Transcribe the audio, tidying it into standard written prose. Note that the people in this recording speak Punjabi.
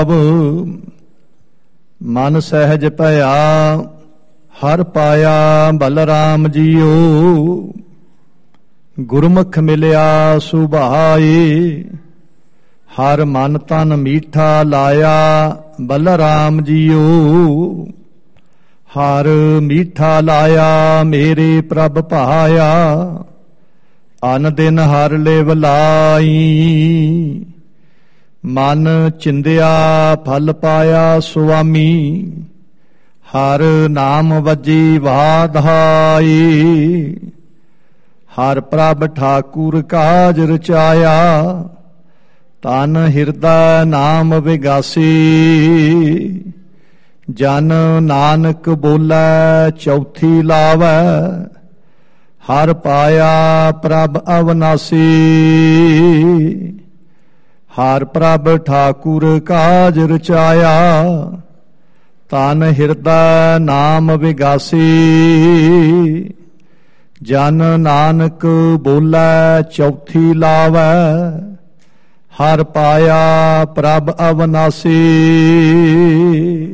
ਮਨ ਸਹਿਜ ਭਇਆ ਹਰ ਪਾਇਆ ਬਲਰਾਮ ਜੀਓ। ਗੁਰਮੁਖ ਮਿਲਿਆ ਸੁਭਾਏ ਹਰ ਮਨ ਤਨ ਮੀਠਾ ਲਾਇਆ ਬਲਰਾਮ ਜੀਓ। ਹਰ ਮੀਠਾ ਲਾਇਆ ਮੇਰੇ ਪ੍ਰਭ ਭਾਇਆ ਅਨ ਦਿਨ ਹਰ ਲਿਵ ਲਾਈ। ਮਨ ਚਿੰਦਿਆ ਫਲ ਪਾਇਆ ਸੁਆਮੀ ਹਰ ਨਾਮ ਵਜੀ ਵਾਧਾਈ। ਹਰ ਪ੍ਰਭ ਠਾਕੁਰ ਕਾਜ ਰਚਾਇਆ ਤਨ ਹਿਰਦੈ ਨਾਮ ਵਿਗਾਸੀ। ਜਨ ਨਾਨਕ ਬੋਲੇ ਚੌਥੀ ਲਾਵੈ ਹਰ ਪਾਇਆ ਪ੍ਰਭ ਅਵਨਾਸੀ। ਹਰ ਪ੍ਰਭ ਠਾਕੁਰ ਕਾਜ ਰਚਾਇਆ ਤਨ ਹਿਰਦੈ ਨਾਮ ਵਿਗਾਸੀ। ਜਨ ਨਾਨਕ ਬੋਲੇ ਚੌਥੀ ਲਾਵੈ ਹਰ ਪਾਇਆ ਪ੍ਰਭ ਅਵਨਾਸੀ।